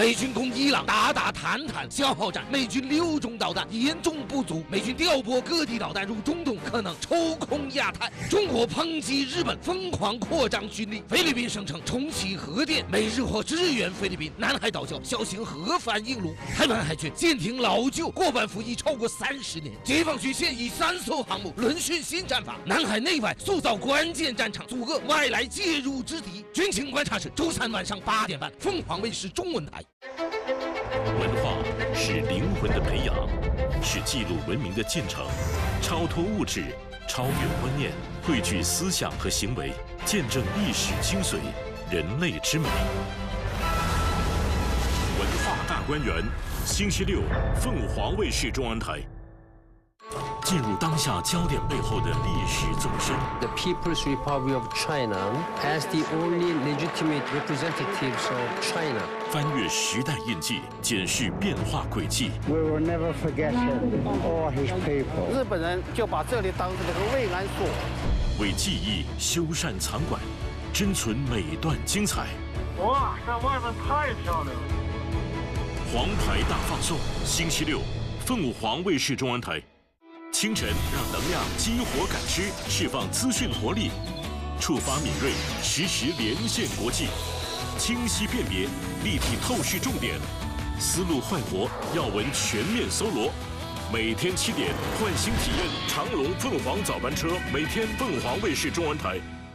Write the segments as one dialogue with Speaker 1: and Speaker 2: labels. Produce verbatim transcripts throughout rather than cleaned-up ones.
Speaker 1: 美军攻伊朗，打打谈谈消耗战，美军六种导弹严重不足，美军调拨各地导弹入中东，可能抽空亚太。中国抨击日本疯狂扩张军力，菲律宾声称重启核电，美日或支援菲律宾。南海岛礁小型核反应炉，台湾海军舰艇老旧，过半服役超过三十年。解放军现役三艘航母轮训新战法，南海内外塑造关键战场，阻遏外来介入之敌。军情观察室周三晚上八点半，凤凰卫视中文台。
Speaker 2: 文化是灵魂的培养，是记录文明的建成，超脱物质，超越观念，汇聚思想和行为，见证历史精髓，人类之美。文化大观园，星期六，凤凰卫视中文台。进入当下焦点背后的历史纵深。
Speaker 3: The People's Republic of China as the only legitimate representatives of China.
Speaker 2: 翻越时代印记，检视变化轨迹。
Speaker 4: We will never forget him or his people.
Speaker 5: 日本人就把这里当成这个慰安所，
Speaker 2: 为记忆修缮藏馆，珍存每段精彩。
Speaker 6: 哇，在外面太漂亮了！
Speaker 2: 黄牌大放送，星期六，凤凰卫视中文台。清晨让能量激活感知，释放资讯活力，触发敏锐，实时连线国际，清晰辨别，立体透视重点，思路快活，要闻全面搜罗。每天七点，换新体验长龙凤凰早班车，每天凤凰卫视中文台。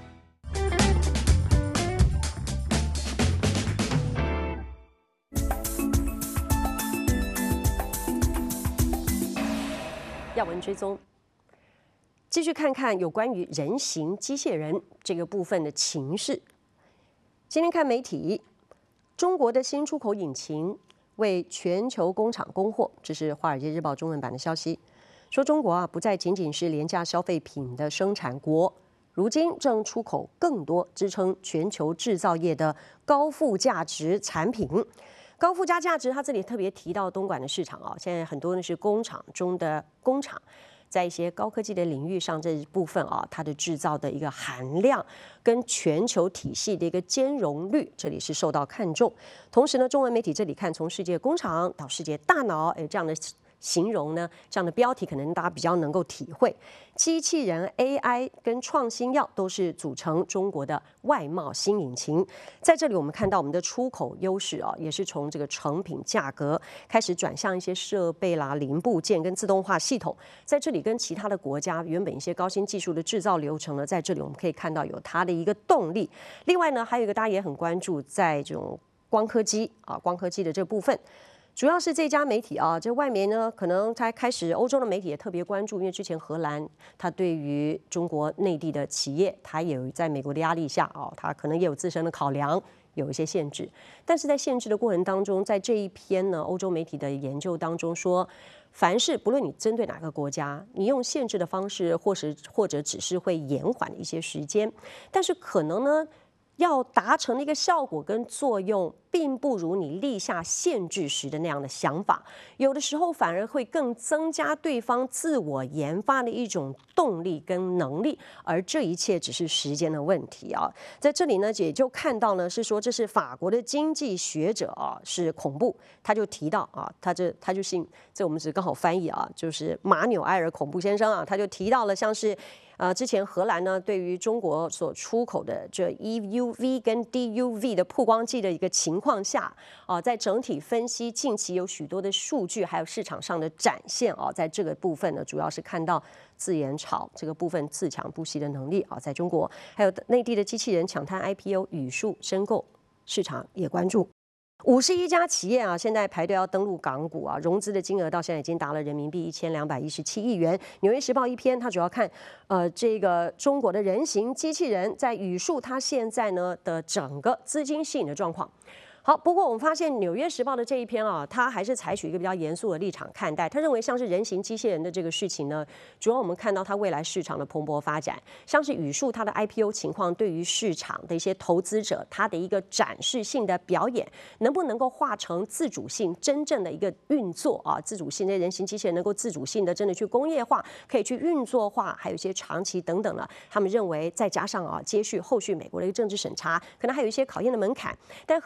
Speaker 7: 要闻追踪，继续看看有关于人形机械人这个部分的情势。今天看媒体，中国的新出口引擎为全球工厂供货，这是《华尔街日报》中文版的消息，说中国啊不再仅仅是廉价消费品的生产国，如今正出口更多支撑全球制造业的高附加值产品。高附加价值，它这里特别提到东莞的市场啊，现在很多呢是工厂中的工厂，在一些高科技的领域上这一部分啊，它的制造的一个含量跟全球体系的一个兼容率，这里是受到看重。同时呢，中文媒体这里看从世界工厂到世界大脑，哎，这样的形容呢，这样的标题可能大家比较能够体会。机器人、A I 跟创新药都是组成中国的外贸新引擎。在这里，我们看到我们的出口优势啊，也是从这个成品价格开始转向一些设备啦、零部件跟自动化系统。在这里，跟其他的国家原本一些高新技术的制造流程呢，在这里我们可以看到有它的一个动力。另外呢，还有一个大家也很关注，在这种光刻机啊，光刻机的这部分。主要是这家媒体啊，这外面呢，可能才开始，欧洲的媒体也特别关注，因为之前荷兰它对于中国内地的企业，它也有在美国的压力下啊，它可能也有自身的考量，有一些限制。但是在限制的过程当中，在这一篇呢，欧洲媒体的研究当中说，凡是不论你针对哪个国家，你用限制的方式，或是或者只是会延缓一些时间，但是可能呢，要达成的一个效果跟作用，并不如你立下限制时的那样的想法，有的时候反而会更增加对方自我研发的一种动力跟能力，而这一切只是时间的问题啊。在这里呢，也就看到呢，是说这是法国的经济学者啊，是恐怖，他就提到啊，他这他就姓这我们只刚好翻译啊，就是马纽埃尔恐怖先生啊，他就提到了像是。呃，之前荷兰呢，对于中国所出口的这 E U V 跟 D U V 的曝光剂的一个情况下，啊、呃，在整体分析近期有许多的数据，还有市场上的展现啊、呃，在这个部分呢，主要是看到自研炒这个部分自强不息的能力啊、呃，在中国还有内地的机器人抢滩 I P O 语数申购市场也关注。五十一家企业啊，现在排队要登陆港股啊，融资的金额到现在已经达了人民币一千两百一十七亿元。纽约时报一篇，它主要看呃这个中国的人形机器人在语数它现在呢的整个资金吸引的状况。好，不过我们发现《纽约时报》的这一篇啊，它还是采取一个比较严肃的立场看待。他认为像是人形机器人的这个事情呢，主要我们看到它未来市场的蓬勃发展，像是语数它的 I P O 情况，对于市场的一些投资者，它的一个展示性的表演，能不能够化成自主性真正的一个运作啊？自主性的人形机器人能够自主性的真的去工业化，可以去运作化，还有一些长期等等了。他们认为再加上啊，接续后续美国的一个政治审查，可能还有一些考验的门槛。但核心是我们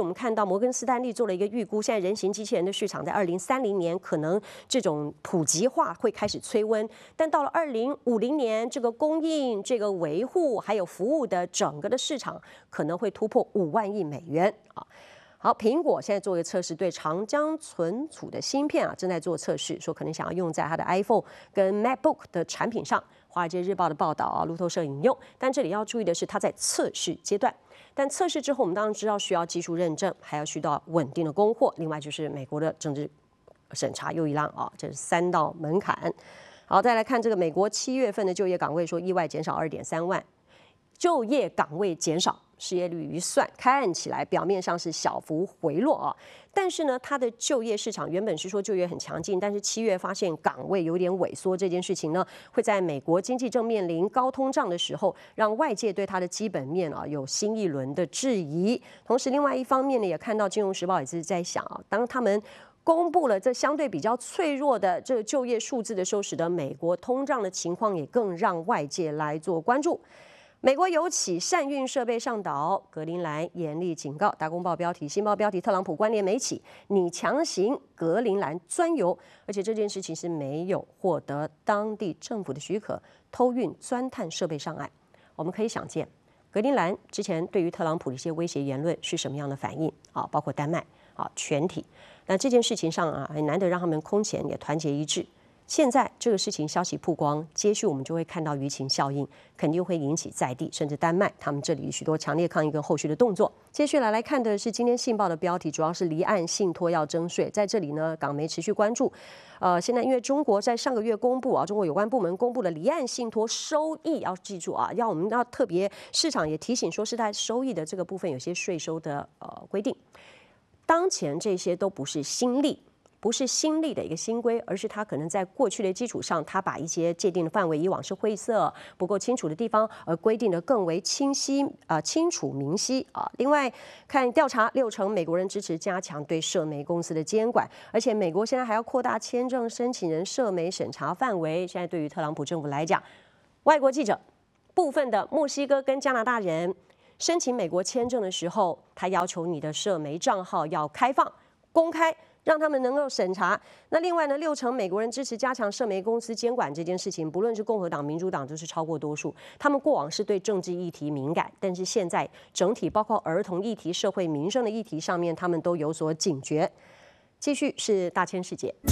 Speaker 7: 们看到摩根斯坦利做了一个预估，现在人形机器人的市场在二零三零年可能这种普及化会开始催温，但到了二零五零年，这个供应、这个维护还有服务的整个的市场可能会突破五万亿美元啊。好，苹果现在做一个测试，对长江存储的芯片啊正在做测试，说可能想要用在它的 iPhone 跟 MacBook 的产品上。华尔街日报的报道啊，路透社引用。但这里要注意的是，它在测试阶段。但测试之后，我们当然知道需要技术认证，还要需要稳定的供货。另外就是美国的政治审查又一浪啊，这是三道门槛。好，再来看这个美国七月份的就业岗位，说意外减少二点三万，就业岗位减少。失业率一算，看起来表面上是小幅回落啊，但是呢，它的就业市场原本是说就业很强劲，但是七月发现岗位有点萎缩，这件事情呢，会在美国经济正面临高通胀的时候，让外界对它的基本面啊有新一轮的质疑。同时，另外一方面呢，也看到《金融时报》也是在想啊，当他们公布了这相对比较脆弱的这个就业数字的时候，使得美国通胀的情况也更让外界来做关注。美国油企善运设备上岛，格林兰严厉警告。大公报标题、新报标题：特朗普关联美企拟强行格林兰钻油，而且这件事情是没有获得当地政府的许可，偷运钻探设备上岸。我们可以想见，格林兰之前对于特朗普的一些威胁言论是什么样的反应啊？包括丹麦啊，全体。那这件事情上啊，很难得让他们空前也团结一致。现在这个事情消息曝光，接续我们就会看到舆情效应，肯定会引起在地甚至丹麦他们这里许多强烈抗议跟后续的动作。接下来来看的是今天信报的标题，主要是离岸信托要征税，在这里呢，港媒持续关注。呃，现在因为中国在上个月公布啊，中国有关部门公布了离岸信托收益，要记住啊，要我们要特别市场也提醒说是在收益的这个部分有些税收的呃规定，当前这些都不是新例。不是新立的一个新规，而是它可能在过去的基础上，它把一些界定的范围以往是灰色不够清楚的地方，而规定的更为清晰啊、呃、清楚明晰啊。另外，看调查，六成美国人支持加强对社媒公司的监管，而且美国现在还要扩大签证申请人社媒审查范围。现在对于特朗普政府来讲，外国记者部分的墨西哥跟加拿大人申请美国签证的时候，他要求你的社媒账号要开放公开。让他们能够审查。那另外呢，六成美国人支持加强社媒公司监管这件事情，不论是共和党、民主党，都是超过多数。他们过往是对政治议题敏感，但是现在整体包括儿童议题、社会民生的议题上面，他们都有所警觉。继续是大千世界。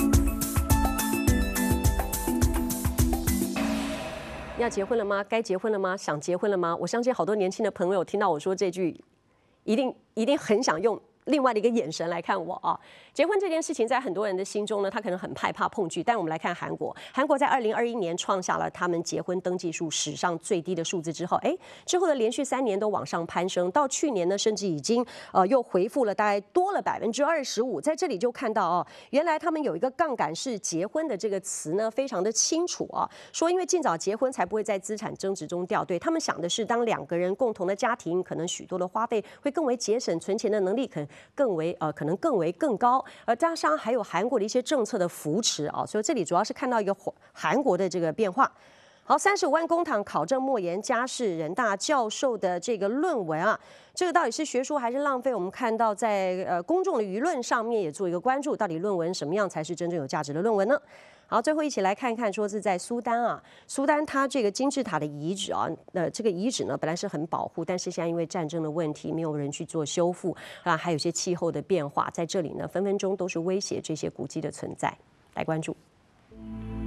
Speaker 7: 要结婚了吗？该结婚了吗？想结婚了吗？我相信好多年轻的朋友听到我说这句，一定一定很想用另外的一个眼神来看我啊。结婚这件事情在很多人的心中呢，他可能很害怕碰拒。但我们来看韩国，韩国在二零二一年创下了他们结婚登记数史上最低的数字之后，哎，之后的连续三年都往上攀升，到去年呢，甚至已经呃又回复了大概多了百分之二十五。在这里就看到哦，原来他们有一个杠杆式结婚的这个词呢，非常的清楚啊，说因为尽早结婚才不会在资产增值中掉队。他们想的是，当两个人共同的家庭，可能许多的花费会更为节省，存钱的能力可能更为呃可能更为更高，而加上还有韩国的一些政策的扶持啊，所以这里主要是看到一个韩国的这个变化。好，三十五万公帑考证莫言家世人大教授的这个论文啊，这个到底是学术还是浪费？我们看到在呃公众的舆论上面也做一个关注，到底论文什么样才是真正有价值的论文呢？好，最后一起来看看，说是在苏丹啊，苏丹它这个金字塔的遗址啊，呃，这个遗址呢本来是很保护，但是现在因为战争的问题，没有人去做修复啊，还有一些气候的变化，在这里呢分分钟都是威胁这些古迹的存在，来关注。